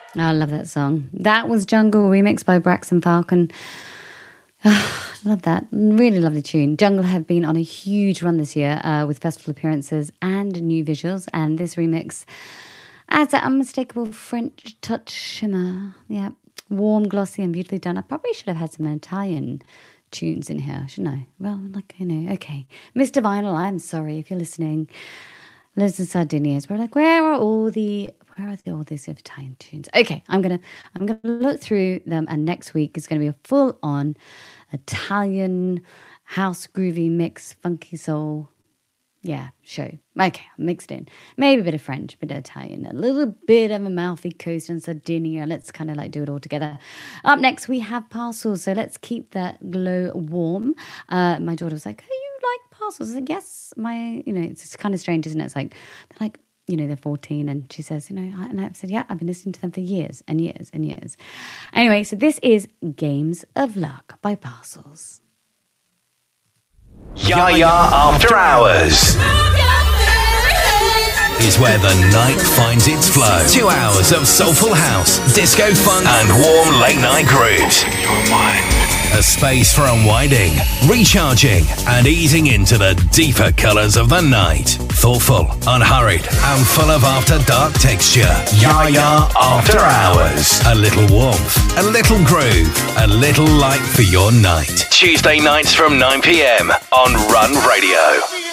I love that song. That was Jungle, remixed by Braxton Falcon. Love that. Really lovely tune. Jungle have been on a huge run this year with festival appearances and new visuals, and this remix adds that unmistakable French touch shimmer. Yeah, warm, glossy, and beautifully done. I probably should have had some Italian tunes in here, shouldn't I? Well, okay. Mr. Vinyl, I'm sorry if you're listening. Lives in Sardinia. We're like, where are all these Italian tunes? Okay, I'm gonna look through them, and next week is gonna be a full-on Italian house groovy mix, funky soul, show. Okay, mixed in. Maybe a bit of French, a bit of Italian, a little bit of a mouthy coast in Sardinia. Let's kind of like do it all together. Up next, we have Parcels. So let's keep that glow warm. My daughter was like, "Oh, you like Parcels?" I said, "Yes." It's kind of strange, isn't it? It's like, they're like, they're 14, and she says, and I said, yeah, I've been listening to them for years and years and years. Anyway, so this is Games of Luck by Parcels. Yaya After Hours is where the night finds its flow. 2 hours of soulful house, disco funk, and warm late night grooves. A space for unwinding, recharging, and easing into the deeper colours of the night. Thoughtful, unhurried, and full of after dark texture. Yaya After Hours. A little warmth, a little groove, a little light for your night. Tuesday nights from 9 p.m. on Run Radio.